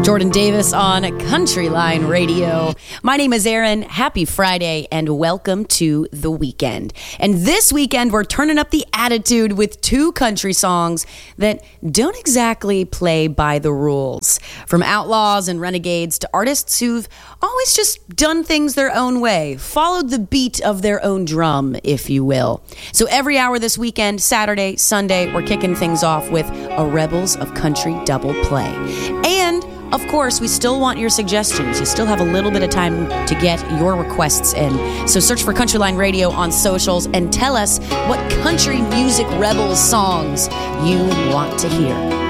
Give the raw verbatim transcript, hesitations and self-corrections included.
Jordan Davis on Countryline Radio. My name is Erin. Happy Friday and welcome to the weekend. And this weekend we're turning up the attitude with two country songs that don't exactly play by the rules. From outlaws and renegades to artists who've always just done things their own way, followed the beat of their own drum, if you will. So every hour this weekend, Saturday, Sunday, we're kicking things off with a Rebels of Country double play. And of course, we still want your suggestions. You still have a little bit of time to get your requests in. So search for Countryline Radio on socials and tell us what country music rebels songs you want to hear.